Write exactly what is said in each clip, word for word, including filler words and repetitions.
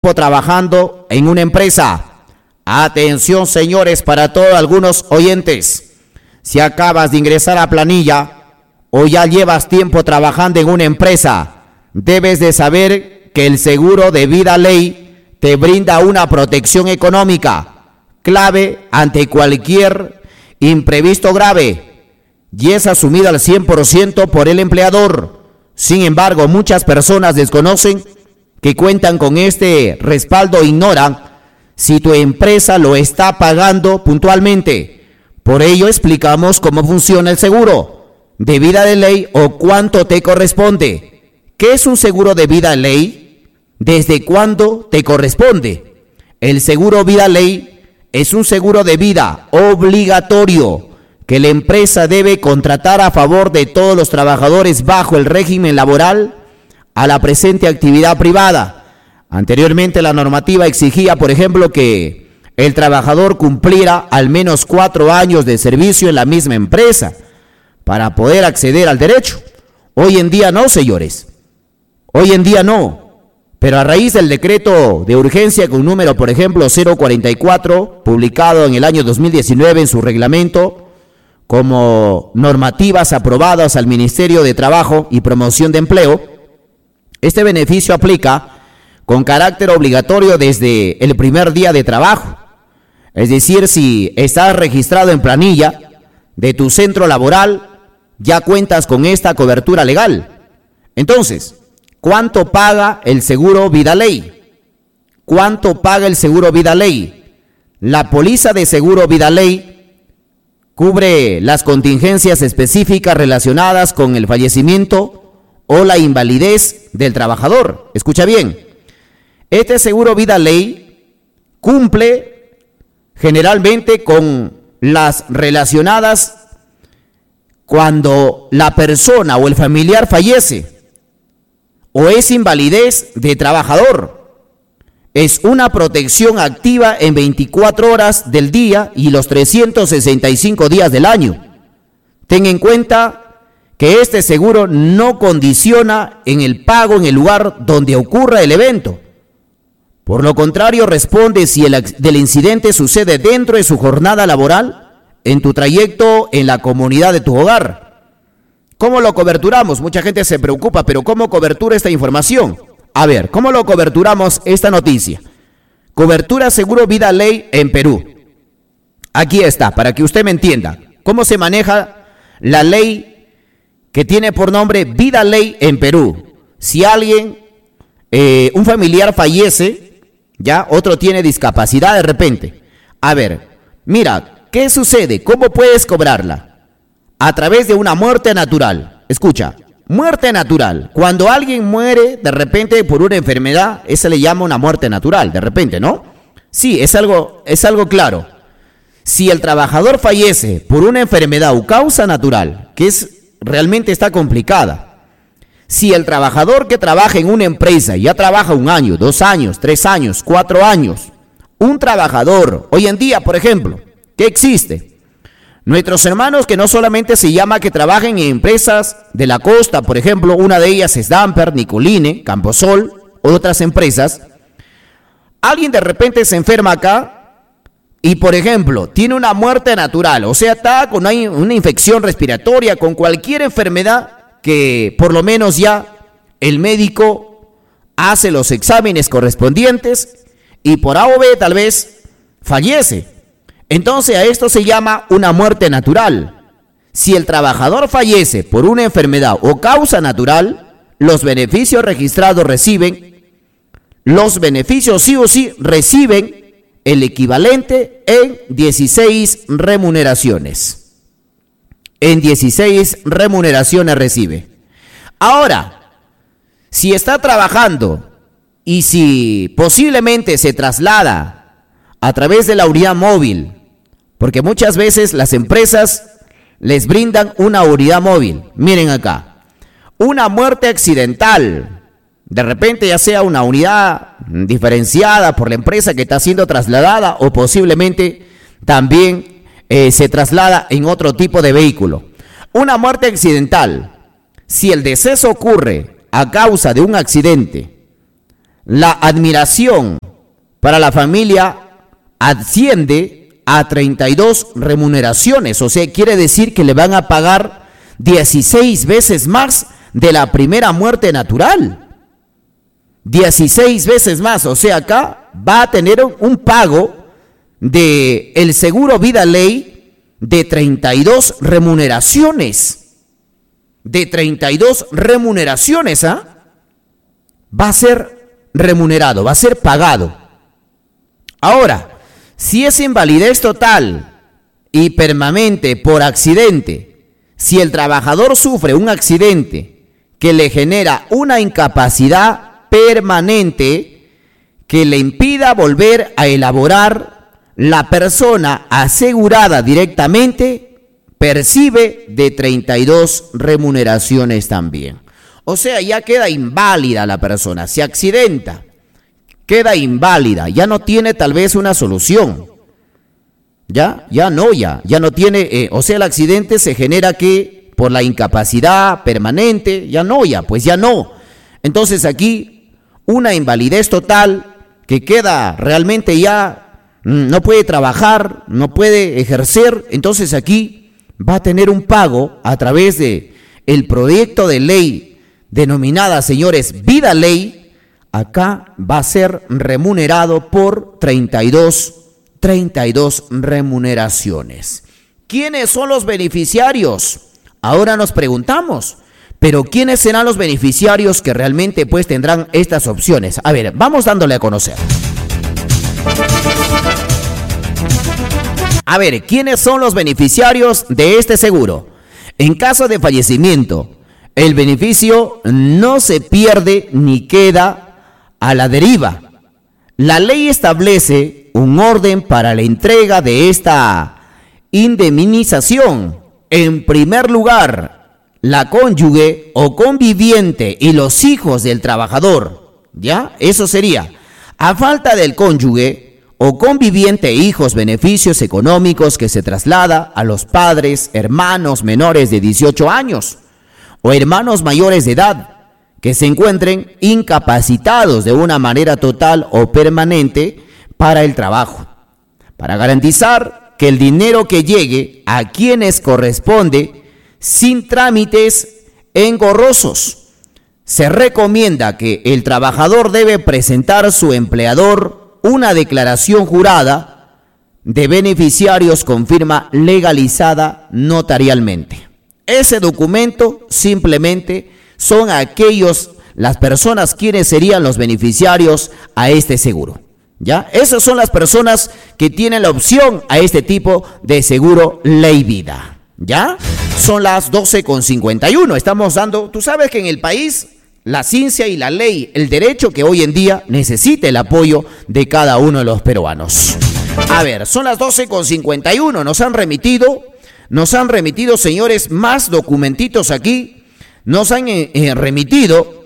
trabajando en una empresa. Atención, señores, para todos algunos oyentes. Si acabas de ingresar a planilla o ya llevas tiempo trabajando en una empresa, debes de saber que el seguro de vida ley te brinda una protección económica clave ante cualquier imprevisto grave y es asumida al cien por ciento por el empleador. Sin embargo, muchas personas desconocen que cuentan con este respaldo e ignoran si tu empresa lo está pagando puntualmente. Por ello explicamos cómo funciona el seguro de vida de ley o cuánto te corresponde. ¿Qué es un seguro de vida ley? ¿Desde cuándo te corresponde? El seguro vida ley es un seguro de vida obligatorio que la empresa debe contratar a favor de todos los trabajadores bajo el régimen laboral a la presente actividad privada. Anteriormente la normativa exigía, por ejemplo, que el trabajador cumpliera al menos cuatro años de servicio en la misma empresa para poder acceder al derecho. Hoy en día no, señores. Hoy en día no. Pero a raíz del decreto de urgencia con número, por ejemplo, cero cuarenta y cuatro, publicado en el año dos mil diecinueve en su reglamento, como normativas aprobadas al Ministerio de Trabajo y Promoción de Empleo, este beneficio aplica con carácter obligatorio desde el primer día de trabajo. Es decir, si estás registrado en planilla de tu centro laboral, ya cuentas con esta cobertura legal. Entonces, ¿cuánto paga el seguro vida ley? ¿Cuánto paga el seguro vida ley? La póliza de seguro vida ley cubre las contingencias específicas relacionadas con el fallecimiento o la invalidez del trabajador. Escucha bien, este seguro vida ley cumple generalmente con las relacionadas cuando la persona o el familiar fallece o es invalidez de trabajador. Es una protección activa en veinticuatro horas del día y los trescientos sesenta y cinco días del año. Ten en cuenta que este seguro no condiciona en el pago en el lugar donde ocurra el evento. Por lo contrario, responde si el del incidente sucede dentro de su jornada laboral, en tu trayecto en la comunidad de tu hogar. ¿Cómo lo coberturamos? Mucha gente se preocupa, pero ¿cómo cobertura esta información? A ver, ¿cómo lo coberturamos esta noticia? Cobertura seguro vida ley en Perú. Aquí está, para que usted me entienda. ¿Cómo se maneja la ley que tiene por nombre vida ley en Perú? Si alguien, eh, un familiar fallece, ya, otro tiene discapacidad de repente. A ver, mira, ¿qué sucede? ¿Cómo puedes cobrarla? A través de una muerte natural. Escucha, muerte natural. Cuando alguien muere de repente por una enfermedad, esa le llama una muerte natural, de repente, ¿no? Sí, es algo, es algo claro. Si el trabajador fallece por una enfermedad o causa natural, que es realmente está complicada. Si el trabajador que trabaja en una empresa ya trabaja un año, dos años, tres años, cuatro años, un trabajador, hoy en día, por ejemplo, ¿qué existe? Nuestros hermanos que no solamente se llama que trabajen en empresas de la costa, por ejemplo, una de ellas es Damper, Nicoline, Camposol, otras empresas. Alguien de repente se enferma acá y, por ejemplo, tiene una muerte natural, o sea, está con una, una infección respiratoria, con cualquier enfermedad que por lo menos ya el médico hace los exámenes correspondientes y por A o B tal vez fallece. Entonces a esto se llama una muerte natural. Si el trabajador fallece por una enfermedad o causa natural, los beneficios registrados reciben, los beneficios sí o sí reciben el equivalente en dieciséis remuneraciones. En dieciséis remuneraciones recibe. Ahora, si está trabajando y si posiblemente se traslada a través de la unidad móvil, porque muchas veces las empresas les brindan una unidad móvil. Miren acá, una muerte accidental, de repente ya sea una unidad diferenciada por la empresa que está siendo trasladada o posiblemente también eh, se traslada en otro tipo de vehículo. Una muerte accidental, si el deceso ocurre a causa de un accidente, la admiración para la familia asciende a treinta y dos remuneraciones, o sea, quiere decir que le van a pagar dieciséis veces más de la primera muerte natural. dieciséis veces más, o sea, acá va a tener un pago de el seguro vida ley de treinta y dos remuneraciones. De treinta y dos remuneraciones, ¿ah? ¿eh? Va a ser remunerado, va a ser pagado. Ahora, si es invalidez total y permanente por accidente, si el trabajador sufre un accidente que le genera una incapacidad permanente que le impida volver a elaborar, la persona asegurada directamente percibe de treinta y dos remuneraciones también. O sea, ya queda inválida la persona, se accidenta, queda inválida, ya no tiene tal vez una solución. Ya, ya no, ya, ya no tiene, eh, o sea, el accidente se genera que por la incapacidad permanente, ya no, ya, pues ya no. Entonces aquí una invalidez total que queda realmente ya, mm, no puede trabajar, no puede ejercer, entonces aquí va a tener un pago a través de el proyecto de ley denominada, señores, vida ley, acá va a ser remunerado por treinta y dos remuneraciones. ¿Quiénes son los beneficiarios? Ahora nos preguntamos, pero ¿quiénes serán los beneficiarios que realmente pues tendrán estas opciones? A ver, vamos dándole a conocer. A ver, ¿quiénes son los beneficiarios de este seguro? En caso de fallecimiento, el beneficio no se pierde ni queda a la deriva. La ley establece un orden para la entrega de esta indemnización. En primer lugar, la cónyuge o conviviente y los hijos del trabajador. ¿Ya? Eso sería, a falta del cónyuge o conviviente e hijos, beneficios económicos que se traslada a los padres, hermanos menores de dieciocho años o hermanos mayores de edad que se encuentren incapacitados de una manera total o permanente para el trabajo, para garantizar que el dinero que llegue a quienes corresponde sin trámites engorrosos. Se recomienda que el trabajador debe presentar a su empleador una declaración jurada de beneficiarios con firma legalizada notarialmente. Ese documento simplemente son aquellos, las personas quienes serían los beneficiarios a este seguro. ¿Ya? Esas son las personas que tienen la opción a este tipo de seguro ley vida. ¿Ya? Son las doce con cincuenta y uno. Estamos dando, tú sabes que en el país la ciencia y la ley, el derecho que hoy en día necesita el apoyo de cada uno de los peruanos. A ver, son las doce con cincuenta y uno. Nos han remitido, nos han remitido, señores, más documentitos aquí. Nos han eh, eh, remitido...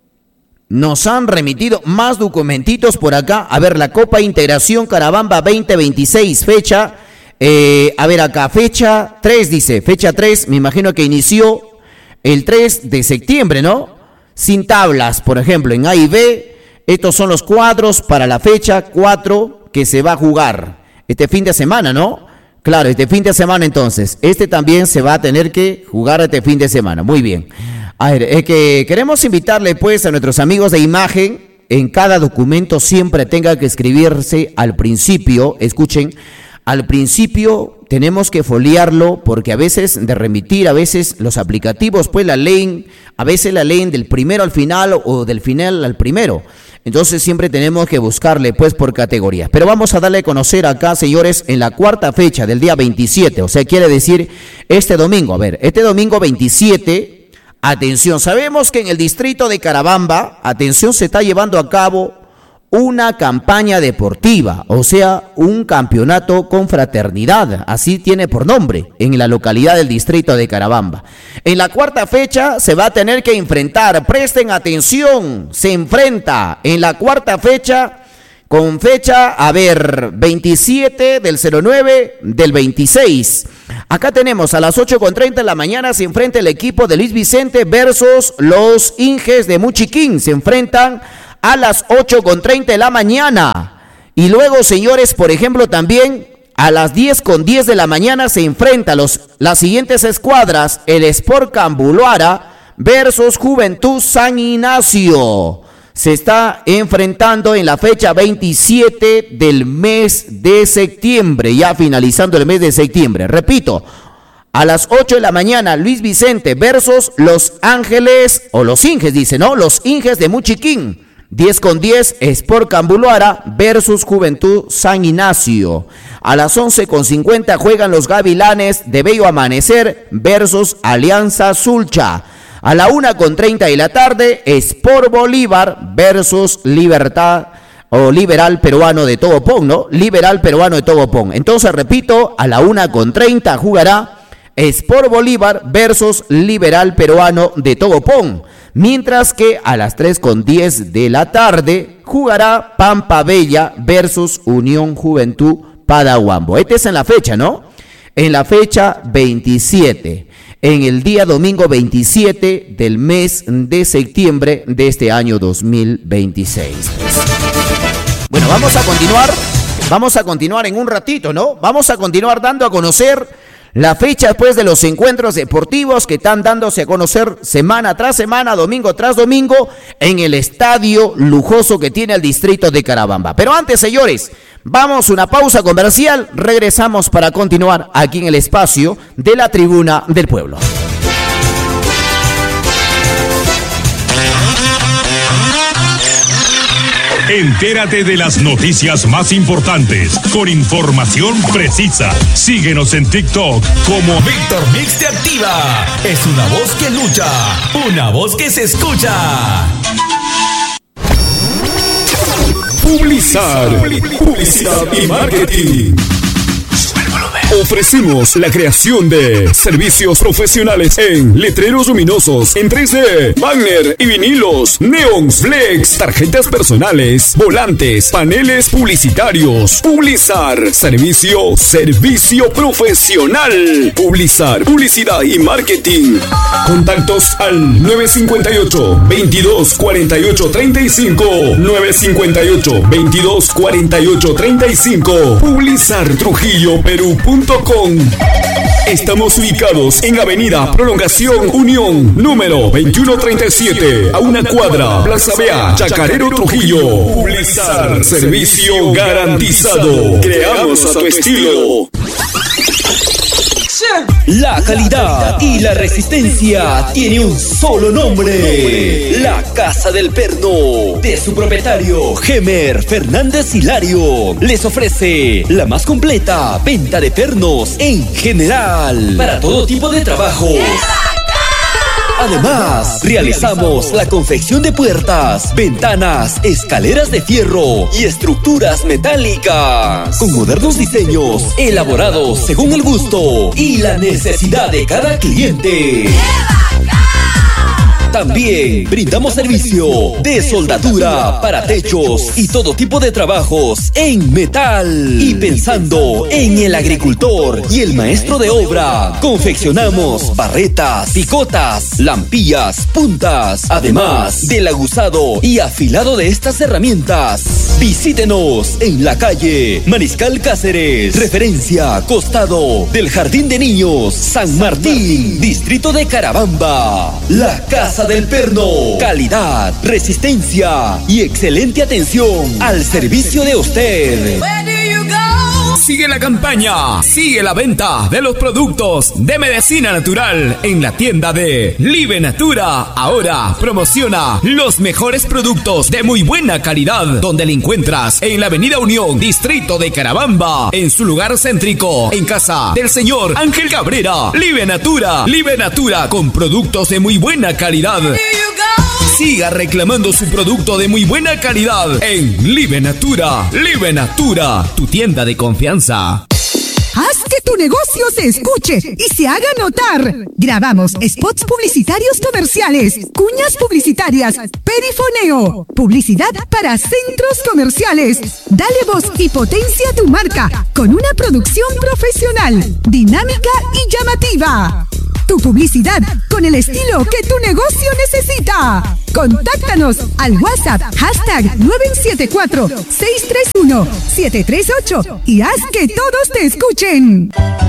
Nos han remitido más documentitos por acá. A ver, la Copa Integración Carabamba veinte veintiséis, fecha, eh, a ver acá, fecha tres dice, fecha tres, me imagino que inició el tres de septiembre, ¿no? Sin tablas, por ejemplo, en A y B, estos son los cuadros para la fecha cuatro que se va a jugar este fin de semana, ¿no? Claro, este fin de semana entonces, este también se va a tener que jugar este fin de semana, muy bien. A ver, es que queremos invitarle pues a nuestros amigos de imagen, en cada documento siempre tenga que escribirse al principio, escuchen, al principio tenemos que foliarlo porque a veces de remitir, a veces los aplicativos pues la leen, a veces la leen del primero al final o del final al primero. Entonces siempre tenemos que buscarle pues por categorías. Pero vamos a darle a conocer acá, señores, en la cuarta fecha del día veintisiete, o sea, quiere decir este domingo. A ver, este domingo veintisiete... Atención, sabemos que en el distrito de Carabamba, atención, se está llevando a cabo una campaña deportiva, o sea, un campeonato con fraternidad, así tiene por nombre, en la localidad del distrito de Carabamba. En la cuarta fecha se va a tener que enfrentar, presten atención, se enfrenta en la cuarta fecha, con fecha, a ver, veintisiete del cero nueve del veintiséis. Acá tenemos a las ocho con treinta de la mañana se enfrenta el equipo de Luis Vicente versus los Inges de Muchiquín. Se enfrentan a las ocho con treinta de la mañana. Y luego, señores, por ejemplo, también a las diez con diez de la mañana se enfrentan los, las siguientes escuadras: el Sport Cambuluara versus Juventud San Ignacio. Se está enfrentando en la fecha veintisiete del mes de septiembre, ya finalizando el mes de septiembre. Repito, a las ocho de la mañana, Luis Vicente versus Los Ángeles, o Los Inges, dice, ¿no? Los Inges de Muchiquín. diez con diez, Sport Cambuluara versus Juventud San Ignacio. A las once con cincuenta juegan los Gavilanes de Bello Amanecer versus Alianza Sulcha. A la una con treinta de la tarde, Sport Bolívar versus Libertad o Liberal Peruano de Tobopón, ¿no? Liberal Peruano de Tobopón. Entonces, repito, a la una con treinta jugará Sport Bolívar versus Liberal Peruano de Tobopón. Mientras que a las tres con diez de la tarde jugará Pampa Bella versus Unión Juventud Padahuambo. Esta es en la fecha, ¿no? En la fecha veintisiete. En el día domingo veintisiete del mes de septiembre de este año dos mil veintiséis. Bueno, vamos a continuar, vamos a continuar en un ratito, ¿no? Vamos a continuar dando a conocer la fecha pues de los encuentros deportivos que están dándose a conocer semana tras semana, domingo tras domingo, en el estadio lujoso que tiene el distrito de Carabamba. Pero antes, señores, vamos a una pausa comercial, regresamos para continuar aquí en el espacio de la Tribuna del Pueblo. Entérate de las noticias más importantes, con información precisa. Síguenos en TikTok como Víctor Mix te activa. Es una voz que lucha, una voz que se escucha. Publizar, publicidad y marketing. Ofrecemos la creación de servicios profesionales en letreros luminosos en tres D, banner y vinilos, neons, flex, tarjetas personales, volantes, paneles publicitarios. Publizar, servicio, servicio profesional. Publizar, publicidad y marketing. Contactos al nueve cinco ocho, veintidós cuarenta y ocho treinta y cinco, nueve cinco ocho, veintidós cuarenta y ocho treinta y cinco. Publizar Trujillo Perú punto com. Estamos ubicados en Avenida Prolongación Unión, número veintiuno treinta y siete, a una cuadra, Plaza Bea, Chacarero, Trujillo. Publizar, servicio garantizado. Creamos a tu estilo. La calidad y la resistencia tiene un solo nombre: La Casa del Perno, de su propietario Gemer Fernández Hilario. Les ofrece la más completa venta de pernos en general, para todo tipo de trabajos. Además, realizamos la confección de puertas, ventanas, escaleras de fierro y estructuras metálicas, con modernos diseños elaborados según el gusto y la necesidad de cada cliente. También brindamos servicio de soldadura para techos y todo tipo de trabajos en metal. Y pensando en el agricultor y el maestro de obra, confeccionamos barretas, picotas, lampillas, puntas, además del aguzado y afilado de estas herramientas. Visítenos en la calle Mariscal Cáceres, referencia costado del Jardín de Niños San Martín, distrito de Carabamba. La Casa del Perno, calidad, resistencia y excelente atención al servicio de usted. Sigue la campaña, sigue la venta de los productos de medicina natural en la tienda de Live Natura. Ahora promociona los mejores productos de muy buena calidad, donde le encuentras en la Avenida Unión, distrito de Carabamba, en su lugar céntrico, en casa del señor Ángel Cabrera. Live Natura, Live Natura, con productos de muy buena calidad. Siga reclamando su producto de muy buena calidad en Live Natura. Live Natura, tu tienda de confianza. Haz que tu negocio se escuche y se haga notar. Grabamos spots publicitarios comerciales, cuñas publicitarias, perifoneo, publicidad para centros comerciales. Dale voz y potencia a tu marca con una producción profesional, dinámica y llamativa. Tu publicidad con el estilo que tu negocio necesita. Contáctanos al WhatsApp hashtag nueve siete cuatro, seis tres uno, siete tres ocho y haz que todos te escuchen.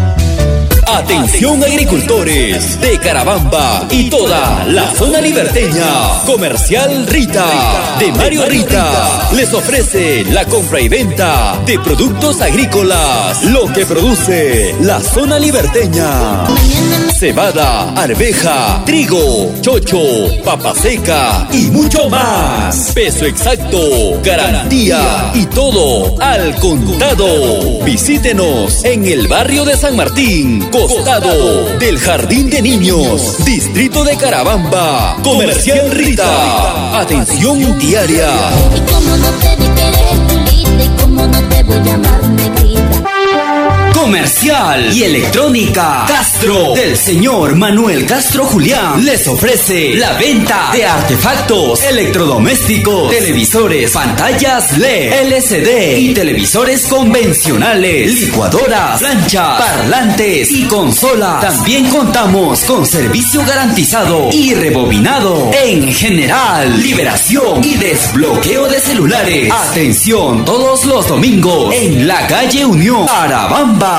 Atención agricultores de Carabamba y toda la zona liberteña. Comercial Rita de Mario Rita les ofrece la compra y venta de productos agrícolas. Lo que produce la zona liberteña: cebada, arveja, trigo, chocho, papa seca y mucho más. Peso exacto, garantía y todo al contado. Visítenos en el barrio de San Martín, costado del Jardín de Niños, distrito de Carabamba. Comercial Rita, atención diaria. Y como no te vi querer, Julita, y como no te voy a llamar negrita. Comercial y electrónica Castro del señor Manuel Castro Julián les ofrece la venta de artefactos electrodomésticos, televisores, pantallas L E D, L C D y televisores convencionales, licuadoras, planchas, parlantes y consolas. También contamos con servicio garantizado y rebobinado en general, liberación y desbloqueo de celulares. Atención todos los domingos en la calle Unión, Carabamba.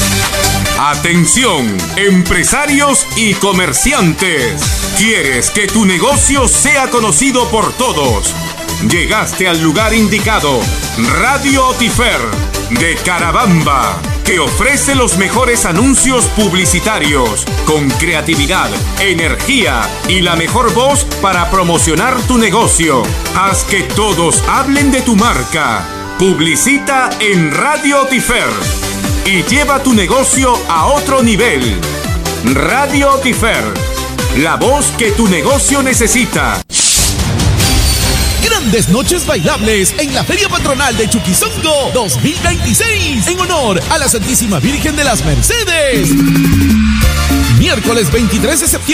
Atención, empresarios y comerciantes. ¿Quieres que tu negocio sea conocido por todos? Llegaste al lugar indicado. Radio Otifer de Carabamba, que ofrece los mejores anuncios publicitarios con creatividad, energía y la mejor voz para promocionar tu negocio. Haz que todos hablen de tu marca. Publicita en Radio Otifer y lleva tu negocio a otro nivel. Radio Otifer, la voz que tu negocio necesita. Grandes noches bailables en la Feria Patronal de Chuquizongo dos mil veintiséis en honor a la Santísima Virgen de las Mercedes. Miércoles veintitrés de septiembre.